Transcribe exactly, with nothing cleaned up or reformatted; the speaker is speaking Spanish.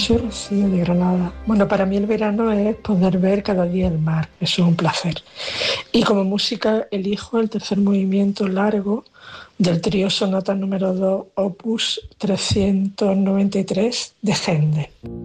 soy Rocío de Granada. Bueno, para mí el verano es poder ver cada día el mar, eso es un placer. Y como música elijo el tercer movimiento largo del trío sonata número dos, opus trescientos noventa y tres de Händel.